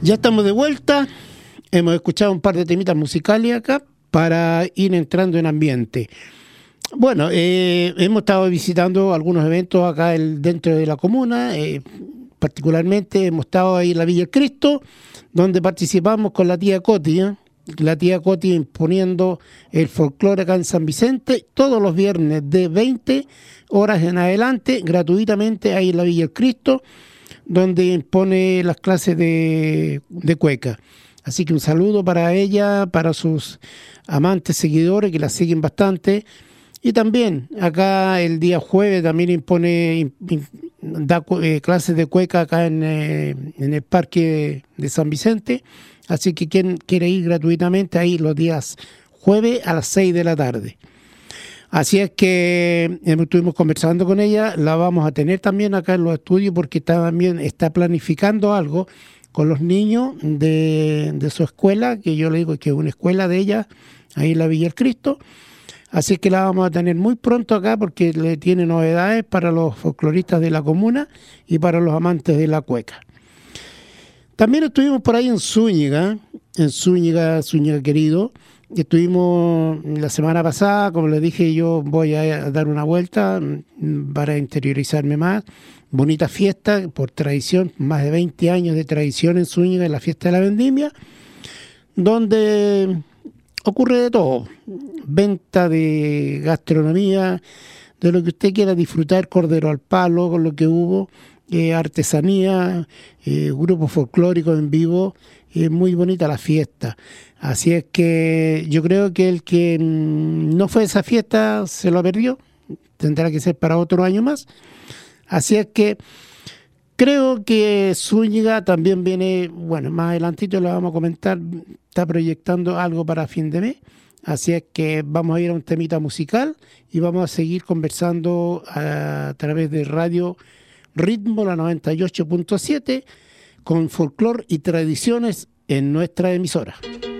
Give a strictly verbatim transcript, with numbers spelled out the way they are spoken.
Ya estamos de vuelta, hemos escuchado un par de temitas musicales acá para ir entrando en ambiente. Bueno, eh, hemos estado visitando algunos eventos acá el, dentro de la comuna, eh, particularmente hemos estado ahí en la Villa El Cristo, donde participamos con la tía Coti, ¿eh? La tía Coti imponiendo el folclore acá en San Vicente, todos los viernes de veinte horas en adelante, gratuitamente ahí en la Villa El Cristo, donde impone las clases de, de cueca. Así que un saludo para ella, para sus amantes, seguidores, que la siguen bastante. Y también acá el día jueves también impone, da eh, clases de cueca acá en, eh, en el Parque de San Vicente. Así que quien quiere ir gratuitamente ahí los días jueves a las seis de la tarde. Así es que estuvimos conversando con ella, la vamos a tener también acá en los estudios porque está, también está planificando algo con los niños de, de su escuela, que yo le digo que es una escuela de ella, ahí en la Villa El Cristo. Así que la vamos a tener muy pronto acá porque le tiene novedades para los folcloristas de la comuna y para los amantes de la cueca. También estuvimos por ahí en Zúñiga, en Zúñiga, Zúñiga querido. Estuvimos la semana pasada, como les dije, yo voy a dar una vuelta para interiorizarme más. Bonita fiesta, por tradición, más de veinte años de tradición en Zúñiga, en la fiesta de la vendimia, donde ocurre de todo. Venta de gastronomía, de lo que usted quiera disfrutar, cordero al palo, con lo que hubo, eh, artesanía, eh, grupos folclóricos en vivo. Es muy bonita la fiesta. Así es que yo creo que el que no fue a esa fiesta se lo perdió. Tendrá que ser para otro año más. Así es que creo que Zúñiga también viene, bueno, más adelantito lo vamos a comentar, está proyectando algo para fin de mes. Así es que vamos a ir a un temita musical y vamos a seguir conversando a, a través de Radio Ritmo, la noventa y ocho punto siete, con folclor y tradiciones en nuestra emisora.